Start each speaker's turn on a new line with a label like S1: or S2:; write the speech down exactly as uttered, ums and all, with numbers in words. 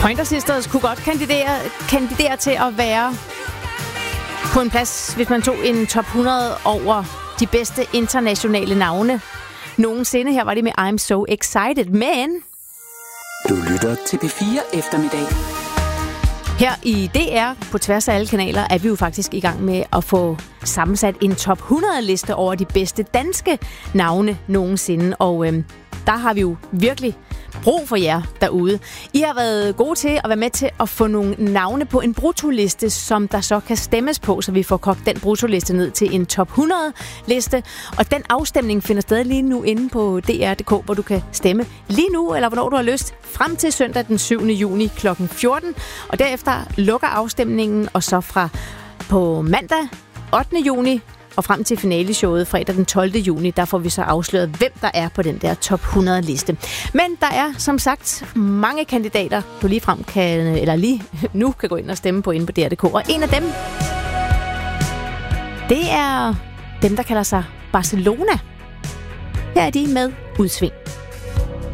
S1: Pointer Sisters kunne godt kandidere, kandidere til at være på en plads, hvis man tog en top hundrede over de bedste internationale navne nogensinde. Her var det med I'm So Excited, men...
S2: Du lytter til P fire Eftermiddag.
S1: Her i D R, på tværs af alle kanaler, er vi jo faktisk i gang med at få sammensat en top hundrede-liste over de bedste danske navne nogensinde. Og øhm, der har vi jo virkelig brug for jer derude. I har været gode til at være med til at få nogle navne på en bruttoliste, som der så kan stemmes på, så vi får kogt den bruttoliste ned til en top hundrede-liste. Og den afstemning finder sted lige nu inde på D R punktum d k, hvor du kan stemme lige nu, eller hvornår du har lyst, frem til søndag den syvende juni klokken fjorten. Og derefter lukker afstemningen, og så fra på mandag ottende juni og frem til finaleshowet fredag den tolvte juni, der får vi så afsløret, hvem der er på den der top hundrede-liste. Men der er som sagt mange kandidater, du lige frem kan, eller lige nu kan gå ind og stemme på inde på D R punktum d k. Og en af dem, det er dem, der kalder sig Barcelona. Her er de med Udsving.